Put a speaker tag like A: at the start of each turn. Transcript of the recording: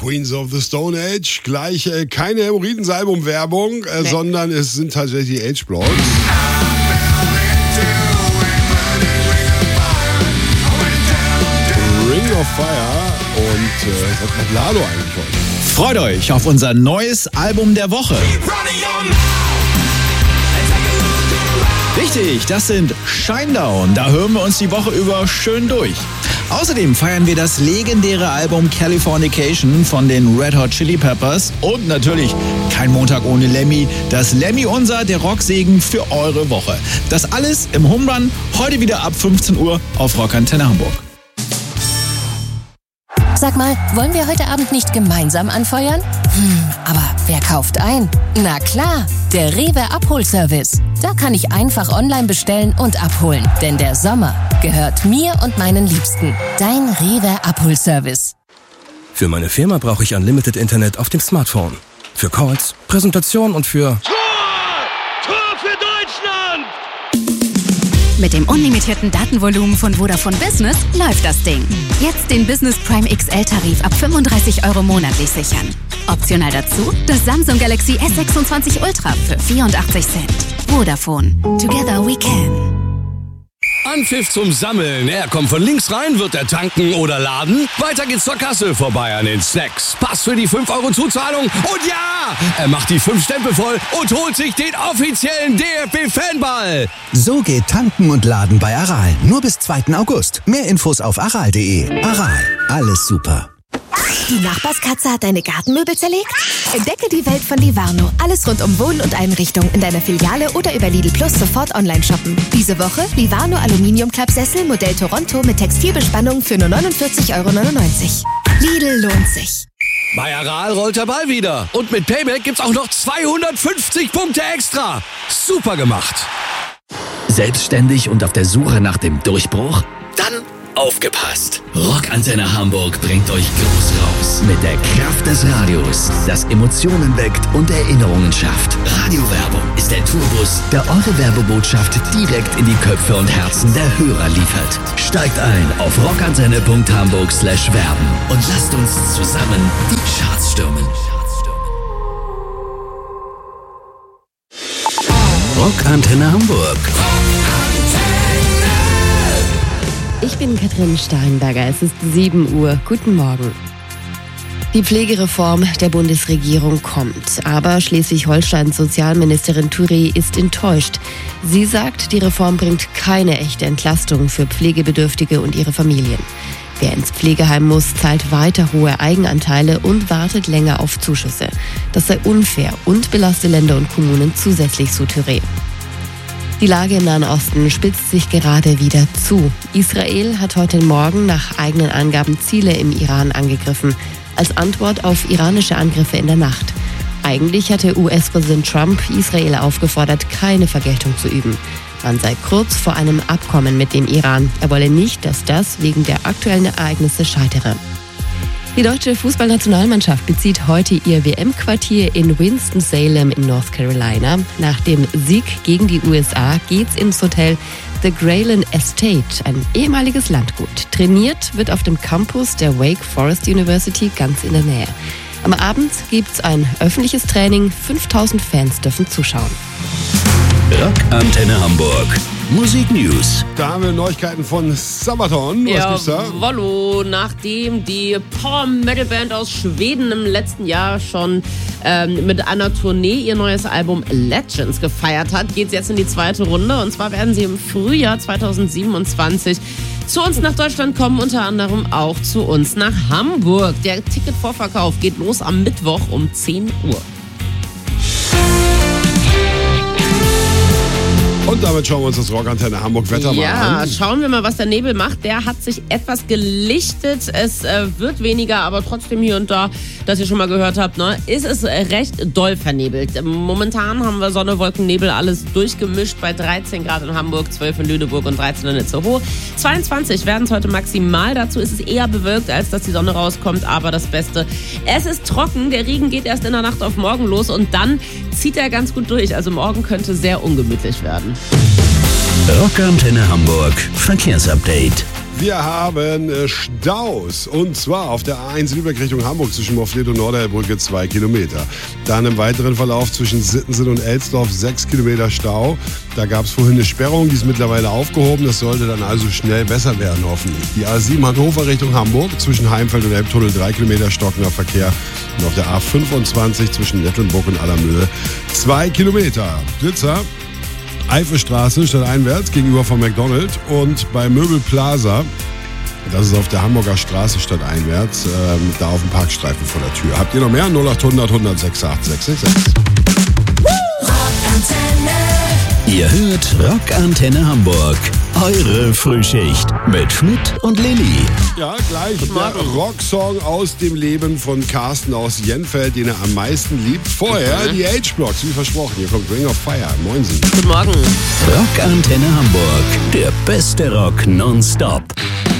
A: Queens of the Stone Age. Gleich keine Hämorrhoidensalbum-Werbung, sondern es sind tatsächlich H-Blocks. Ring of Fire und was hat Lado eigentlich heute?
B: Freut euch auf unser neues Album der Woche. Richtig, das sind Shinedown. Da hören wir uns die Woche über schön durch. Außerdem feiern wir das legendäre Album Californication von den Red Hot Chili Peppers. Und natürlich kein Montag ohne Lemmy. Das Lemmy unser, der Rocksegen für eure Woche. Das alles im Home Run, heute wieder ab 15 Uhr auf Rockantenne Hamburg.
C: Sag mal, wollen wir heute Abend nicht gemeinsam anfeuern? Aber wer kauft ein? Na klar, der Rewe Abholservice. Da kann ich einfach online bestellen und abholen. Denn der Sommer gehört mir und meinen Liebsten. Dein Rewe Abholservice.
D: Für meine Firma brauche ich Unlimited Internet auf dem Smartphone. Für Calls, Präsentationen und für...
E: Tor für Deutschland!
F: Mit dem unlimitierten Datenvolumen von Vodafone Business läuft das Ding. Jetzt den Business Prime XL-Tarif ab 35 € monatlich sichern. Optional dazu das Samsung Galaxy S26 Ultra für 84 Cent. Vodafone. Together we can.
E: Anpfiff zum Sammeln. Er kommt von links rein, wird er tanken oder laden. Weiter geht's zur Kasse, vorbei an den Snacks. Pass für die 5 € Zuzahlung und ja, er macht die 5 Stempel voll und holt sich den offiziellen DFB-Fanball.
G: So geht Tanken und Laden bei Aral. Nur bis 2. August. Mehr Infos auf aral.de. Aral, alles super.
H: Die Nachbarskatze hat deine Gartenmöbel zerlegt? Entdecke die Welt von Livarno. Alles rund um Wohnen und Einrichtung in deiner Filiale oder über Lidl Plus sofort online shoppen. Diese Woche Livarno Aluminiumklappsessel Modell Toronto mit Textilbespannung für nur 49,99 €. Lidl lohnt sich.
E: Bei Aral rollt der Ball wieder. Und mit Payback gibt's auch noch 250 Punkte extra. Super gemacht.
I: Selbstständig und auf der Suche nach dem Durchbruch? Dann aufgepasst! Rockantenne Hamburg bringt euch groß raus. Mit der Kraft des Radios, das Emotionen weckt und Erinnerungen schafft. Radiowerbung ist der Tourbus, der eure Werbebotschaft direkt in die Köpfe und Herzen der Hörer liefert. Steigt ein auf rockantenne.hamburg/werben und lasst uns zusammen die Charts stürmen. Rockantenne Hamburg.
J: Ich bin Katrin Steinberger, es ist 7 Uhr. Guten Morgen. Die Pflegereform der Bundesregierung kommt, aber Schleswig-Holsteins Sozialministerin Touré ist enttäuscht. Sie sagt, die Reform bringt keine echte Entlastung für Pflegebedürftige und ihre Familien. Wer ins Pflegeheim muss, zahlt weiter hohe Eigenanteile und wartet länger auf Zuschüsse. Das sei unfair und belaste Länder und Kommunen zusätzlich, so Touré. Die Lage im Nahen Osten spitzt sich gerade wieder zu. Israel hat heute Morgen nach eigenen Angaben Ziele im Iran angegriffen, als Antwort auf iranische Angriffe in der Nacht. Eigentlich hatte US-Präsident Trump Israel aufgefordert, keine Vergeltung zu üben. Man sei kurz vor einem Abkommen mit dem Iran. Er wolle nicht, dass das wegen der aktuellen Ereignisse scheitere. Die deutsche Fußballnationalmannschaft bezieht heute ihr WM-Quartier in Winston-Salem in North Carolina. Nach dem Sieg gegen die USA geht's ins Hotel The Grayland Estate, ein ehemaliges Landgut. Trainiert wird auf dem Campus der Wake Forest University ganz in der Nähe. Am Abend gibt's ein öffentliches Training. 5000 Fans dürfen zuschauen.
I: Rockantenne Hamburg. Musik News.
A: Da haben wir Neuigkeiten von Sabaton. Was gibt's da?
K: Wollo, nachdem die Power-Metal-Band aus Schweden im letzten Jahr schon mit einer Tournee ihr neues Album Legends gefeiert hat, geht es jetzt in die zweite Runde. Und zwar werden sie im Frühjahr 2027 zu uns nach Deutschland kommen, unter anderem auch zu uns nach Hamburg. Der Ticketvorverkauf geht los am Mittwoch um 10 Uhr.
A: Und damit schauen wir uns das Rockantenne Hamburg Wetter mal an.
K: Ja, schauen wir mal, was der Nebel macht. Der hat sich etwas gelichtet. Es wird weniger, aber trotzdem hier und da, dass ihr schon mal gehört habt, ne, ist es recht doll vernebelt. Momentan haben wir Sonne, Wolken, Nebel, alles durchgemischt bei 13 Grad in Hamburg, 12 in Lüneburg und 13 in Itzehoe. 22 werden es heute maximal. Dazu ist es eher bewölkt, als dass die Sonne rauskommt. Aber das Beste, es ist trocken. Der Regen geht erst in der Nacht auf morgen los und dann zieht er ganz gut durch. Also morgen könnte sehr ungemütlich werden.
I: Rockantenne Hamburg Verkehrsupdate.
A: Wir haben Staus und zwar auf der A1 Lübeck Richtung Hamburg zwischen Moffleth und Norderhellbrücke 2 Kilometer. Dann im weiteren Verlauf zwischen Sittensen und Elsdorf 6 Kilometer Stau. Da gab es vorhin eine Sperrung, die ist mittlerweile aufgehoben. Das sollte dann also schnell besser werden, hoffentlich. Die A7 Hannover Richtung Hamburg zwischen Heimfeld und Elbtunnel 3 Kilometer stockender Verkehr. Und auf der A25 zwischen Nettelnburg und Allermühle 2 Kilometer. Blitzer. Eifelstraße stadteinwärts gegenüber von McDonald's und bei Möbel Plaza, das ist auf der Hamburger Straße stadteinwärts, da auf dem Parkstreifen vor der Tür. Habt ihr noch mehr? 0800 106 8666.
I: Ihr hört Rockantenne Hamburg. Eure Frühschicht mit Schmidt und Lilly.
A: Ja, gleich der Rocksong aus dem Leben von Carsten aus Jenfeld, den er am meisten liebt. Vorher die H-Blocks, wie versprochen. Hier kommt Ring of Fire. Moinsen.
K: Guten Morgen.
I: Rockantenne Hamburg. Der beste Rock nonstop.